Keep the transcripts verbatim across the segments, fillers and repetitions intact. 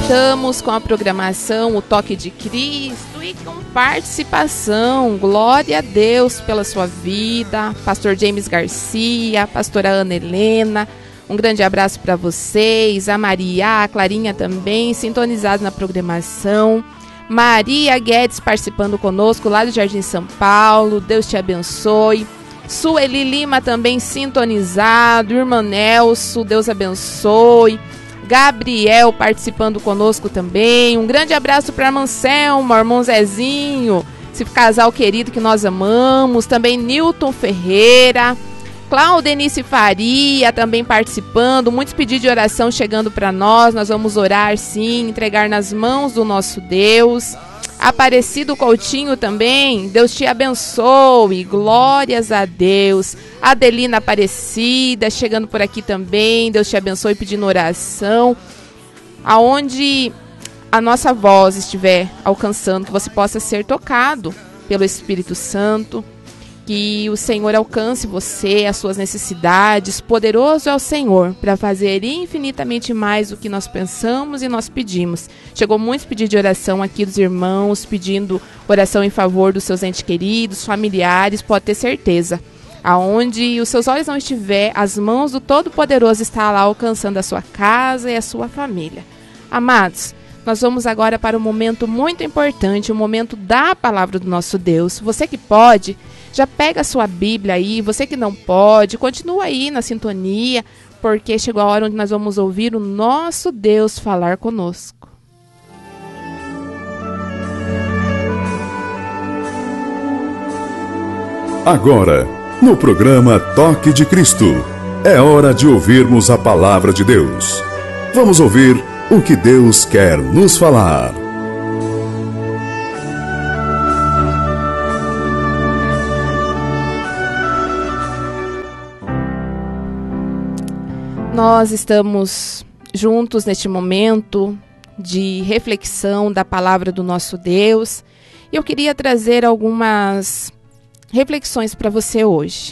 voltamos com a programação O Toque de Cristo e com participação. Glória a Deus pela sua vida, pastor James Garcia, pastora Ana Helena. Um grande abraço para vocês, a Maria, a Clarinha também, sintonizados na programação. Maria Guedes participando conosco lá do Jardim São Paulo, Deus te abençoe. Sueli Lima também sintonizado, irmã Nelson, Deus abençoe. Gabriel participando conosco também. Um grande abraço para a irmã Selma, irmão Zezinho, esse casal querido que nós amamos. Também Nilton Ferreira, Claudenice Faria também participando. Muitos pedidos de oração chegando para nós. Nós vamos orar sim, entregar nas mãos do nosso Deus. Aparecido Coutinho também, Deus te abençoe, glórias a Deus. Adelina Aparecida chegando por aqui também, Deus te abençoe, pedindo oração. Aonde a nossa voz estiver alcançando, que você possa ser tocado pelo Espírito Santo, que o Senhor alcance você, as suas necessidades. Poderoso é o Senhor para fazer infinitamente mais do que nós pensamos e nós pedimos. Chegou muitos pedidos de oração aqui dos irmãos, pedindo oração em favor dos seus entes queridos, familiares. Pode ter certeza, aonde os seus olhos não estiver, as mãos do Todo-Poderoso estão lá alcançando a sua casa e a sua família. Amados, nós vamos agora para um momento muito importante, o momento da palavra do nosso Deus. Você que pode, já pega a sua Bíblia aí. Você que não pode, continua aí na sintonia, porque chegou a hora onde nós vamos ouvir o nosso Deus falar conosco. Agora, no programa Toque de Cristo, é hora de ouvirmos a palavra de Deus. Vamos ouvir o que Deus quer nos falar. Nós estamos juntos neste momento de reflexão da palavra do nosso Deus. E eu queria trazer algumas reflexões para você hoje.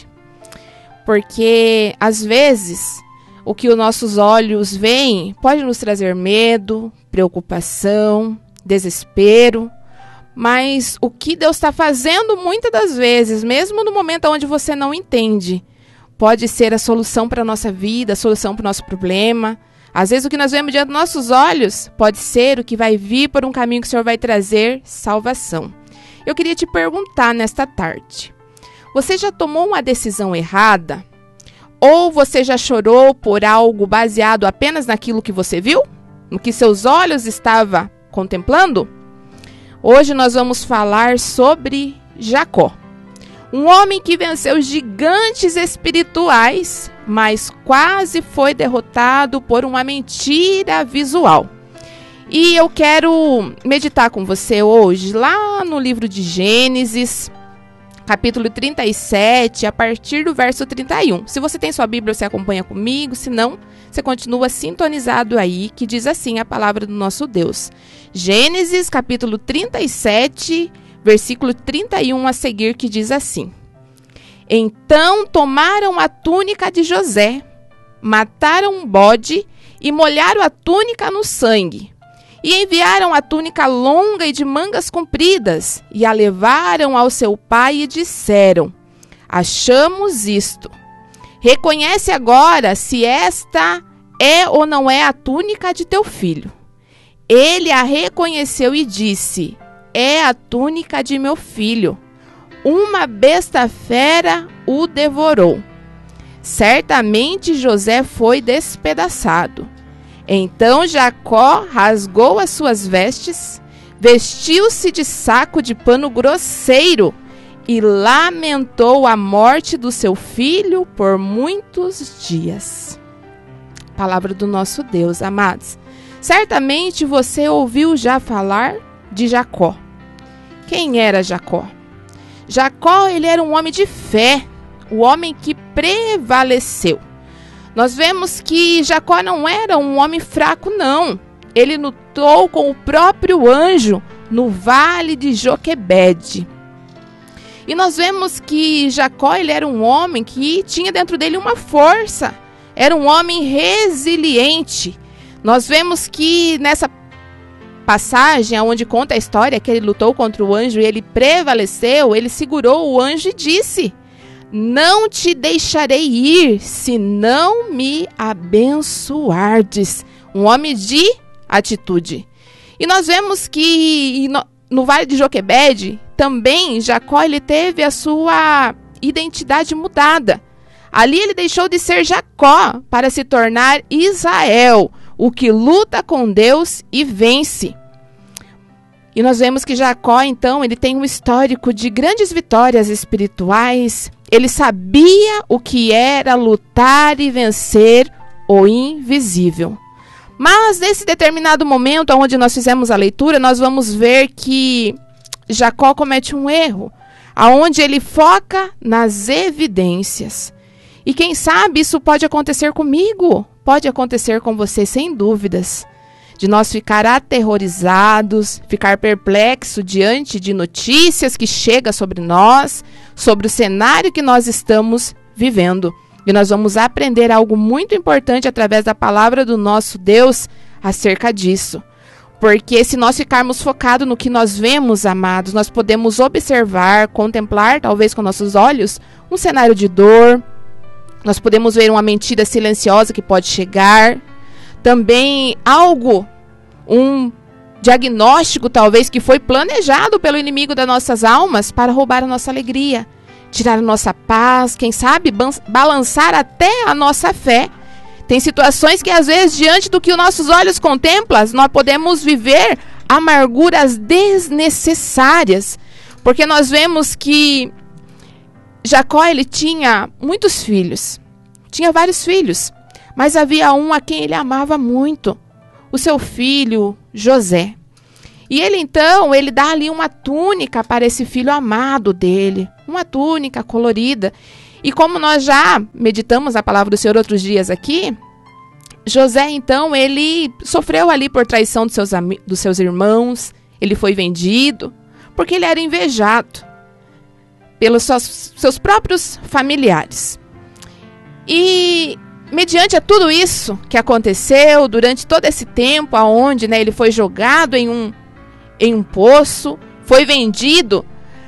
Porque, às vezes, o que os nossos olhos veem pode nos trazer medo, preocupação, desespero. Mas o que Deus está fazendo muitas das vezes, mesmo no momento onde você não entende, pode ser a solução para a nossa vida, a solução para o nosso problema. Às vezes o que nós vemos diante dos nossos olhos pode ser o que vai vir por um caminho que o Senhor vai trazer salvação. Eu queria te perguntar nesta tarde, você já tomou uma decisão errada? Ou você já chorou por algo baseado apenas naquilo que você viu? No que seus olhos estavam contemplando? Hoje nós vamos falar sobre Jacó. Um homem que venceu gigantes espirituais, mas quase foi derrotado por uma mentira visual. E eu quero meditar com você hoje, lá no livro de Gênesis, capítulo trinta e sete, a partir do verso trinta e um. Se você tem sua Bíblia, você acompanha comigo, se não, você continua sintonizado aí, que diz assim a palavra do nosso Deus. Gênesis, capítulo trinta e sete, versículo trinta e um a seguir, que diz assim: Então tomaram a túnica de José, mataram um bode e molharam a túnica no sangue. E enviaram a túnica longa e de mangas compridas, e a levaram ao seu pai e disseram: Achamos isto. Reconhece agora se esta é ou não é a túnica de teu filho. Ele a reconheceu e disse: É a túnica de meu filho. Uma besta fera o devorou. Certamente José foi despedaçado. Então Jacó rasgou as suas vestes, vestiu-se de saco de pano grosseiro e lamentou a morte do seu filho por muitos dias. Palavra do nosso Deus, amados. Certamente você ouviu já falar de Jacó. Quem era Jacó? Jacó, ele era um homem de fé, o homem que prevaleceu. Nós vemos que Jacó não era um homem fraco, não. Ele lutou com o próprio anjo no vale de Joquebede. E nós vemos que Jacó, ele era um homem que tinha dentro dele uma força. Era um homem resiliente. Nós vemos que nessa passagem onde conta a história que ele lutou contra o anjo e ele prevaleceu, ele segurou o anjo e disse: não te deixarei ir, se não me abençoardes. Um homem de atitude. E nós vemos que no, no Vale de Joquebede, também Jacó ele teve a sua identidade mudada. Ali ele deixou de ser Jacó para se tornar Israel, o que luta com Deus e vence. E nós vemos que Jacó, então, ele tem um histórico de grandes vitórias espirituais. Ele sabia o que era lutar e vencer o invisível. Mas nesse determinado momento, onde nós fizemos a leitura, nós vamos ver que Jacó comete um erro, aonde ele foca nas evidências. E quem sabe isso pode acontecer comigo, pode acontecer com você, sem dúvidas. De nós ficar aterrorizados, ficar perplexo diante de notícias que chegam sobre nós, sobre o cenário que nós estamos vivendo. E nós vamos aprender algo muito importante através da palavra do nosso Deus acerca disso. Porque se nós ficarmos focados no que nós vemos, amados, nós podemos observar, contemplar, talvez com nossos olhos, um cenário de dor. Nós podemos ver uma mentira silenciosa que pode chegar. Também algo, um diagnóstico talvez que foi planejado pelo inimigo das nossas almas para roubar a nossa alegria, tirar a nossa paz, quem sabe balançar até a nossa fé. Tem situações que às vezes diante do que os nossos olhos contemplam, nós podemos viver amarguras desnecessárias, porque nós vemos que Jacó ele tinha muitos filhos, tinha vários filhos, mas havia um a quem ele amava muito, o seu filho José. E ele então, ele dá ali uma túnica para esse filho amado dele, uma túnica colorida. E como nós já meditamos a palavra do Senhor outros dias aqui, José então, ele sofreu ali por traição dos seus, dos seus irmãos, ele foi vendido, porque ele era invejado pelos seus, seus próprios familiares. E mediante a tudo isso que aconteceu durante todo esse tempo, aonde, né, ele foi jogado em um, em um poço, foi vendido,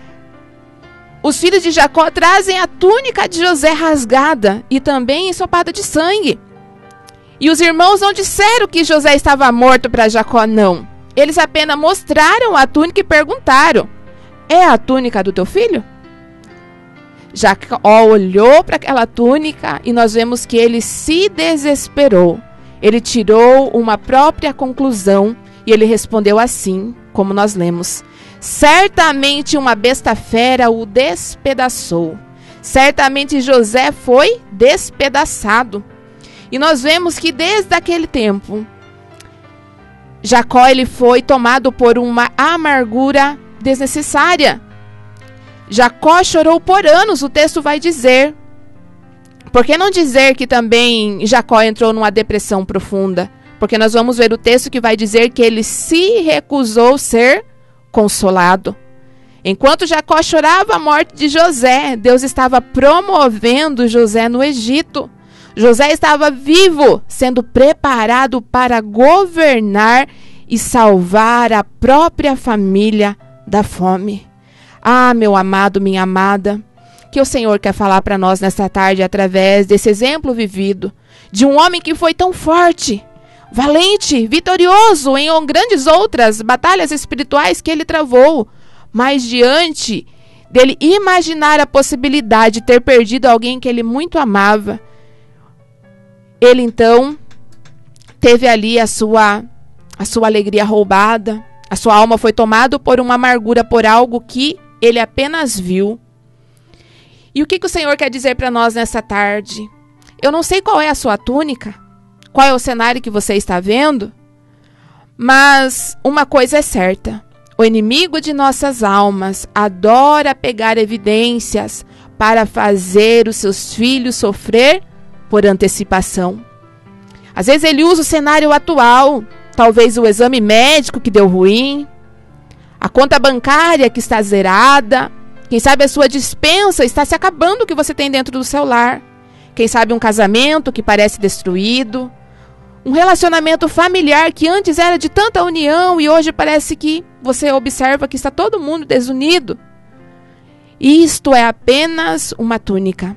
os filhos de Jacó trazem a túnica de José rasgada e também ensopada de sangue. E os irmãos não disseram que José estava morto para Jacó, não. Eles apenas mostraram a túnica e perguntaram: é a túnica do teu filho? Jacó olhou para aquela túnica e nós vemos que ele se desesperou. Ele tirou uma própria conclusão e ele respondeu assim, como nós lemos: certamente uma besta fera o despedaçou. Certamente José foi despedaçado. E nós vemos que desde aquele tempo, Jacó ele foi tomado por uma amargura desnecessária. Jacó chorou por anos, o texto vai dizer. Por que não dizer que também Jacó entrou numa depressão profunda? Porque nós vamos ver o texto que vai dizer que ele se recusou ser consolado. Enquanto Jacó chorava a morte de José, Deus estava promovendo José no Egito. José estava vivo, sendo preparado para governar e salvar a própria família da fome. Ah, meu amado, minha amada, que o Senhor quer falar para nós nesta tarde através desse exemplo vivido de um homem que foi tão forte, valente, vitorioso em grandes outras batalhas espirituais que ele travou, mas diante dele imaginar a possibilidade de ter perdido alguém que ele muito amava, ele então teve ali a sua, a sua alegria roubada, a sua alma foi tomada por uma amargura, por algo que ele apenas viu. E o que, que o Senhor quer dizer para nós nessa tarde? Eu não sei qual é a sua túnica, qual é o cenário que você está vendo, mas uma coisa é certa: o inimigo de nossas almas adora pegar evidências para fazer os seus filhos sofrer por antecipação. Às vezes ele usa o cenário atual, talvez o exame médico que deu ruim, a conta bancária que está zerada, quem sabe a sua despensa está se acabando, o que você tem dentro do seu lar, quem sabe um casamento que parece destruído, Um relacionamento familiar que antes era de tanta união e hoje parece que você observa que está todo mundo desunido. Isto é apenas uma túnica.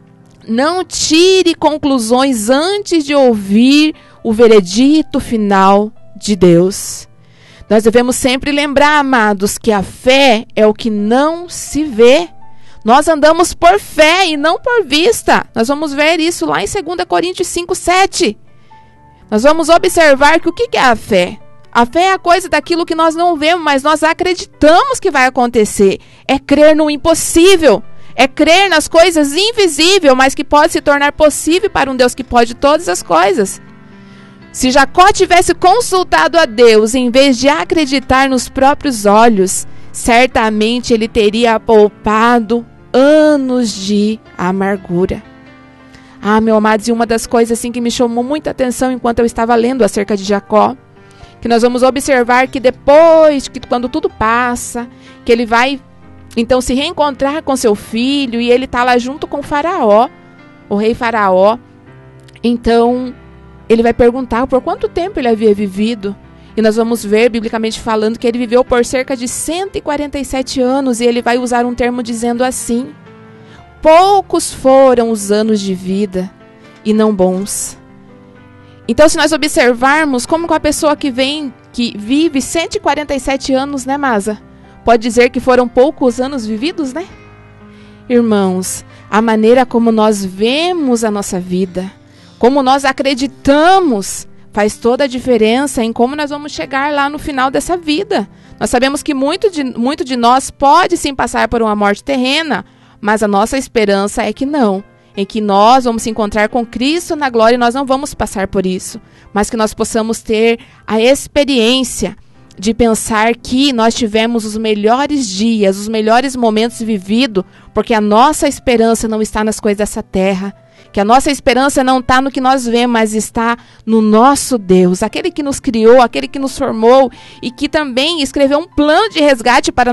Não tire conclusões antes de ouvir o veredito final de Deus. Nós devemos sempre lembrar, amados, que a fé é o que não se vê. Nós andamos por fé e não por vista. Nós vamos ver isso lá em dois Coríntios cinco, sete. Nós vamos observar que o que é a fé? A fé é a coisa daquilo que nós não vemos, mas nós acreditamos que vai acontecer. É crer no impossível. É crer nas coisas invisíveis, mas que pode se tornar possível para um Deus que pode todas as coisas. Se Jacó tivesse consultado a Deus em vez de acreditar nos próprios olhos, certamente ele teria poupado anos de amargura. Ah, meu amado, e uma das coisas assim que me chamou muita atenção enquanto eu estava lendo acerca de Jacó, que nós vamos observar que depois, que quando tudo passa, que ele vai então se reencontrar com seu filho e ele está lá junto com o faraó, o rei faraó. Então ele vai perguntar por quanto tempo ele havia vivido. E nós vamos ver, biblicamente falando, que ele viveu por cerca de cento e quarenta e sete anos. E ele vai usar um termo dizendo assim: poucos foram os anos de vida e não bons. Então, se nós observarmos como com a pessoa que vem, que vive cento e quarenta e sete anos, né, Masa? Pode dizer que foram poucos anos vividos, né? Irmãos, a maneira como nós vemos a nossa vida, como nós acreditamos, faz toda a diferença em como nós vamos chegar lá no final dessa vida. Nós sabemos que muito de, muito de nós pode sim passar por uma morte terrena, mas a nossa esperança é que não. Em que nós vamos se encontrar com Cristo na glória e nós não vamos passar por isso. Mas que nós possamos ter a experiência de pensar que nós tivemos os melhores dias, os melhores momentos vividos, porque a nossa esperança não está nas coisas dessa terra. Que a nossa esperança não está no que nós vemos, mas está no nosso Deus, aquele que nos criou, aquele que nos formou e que também escreveu um plano de resgate para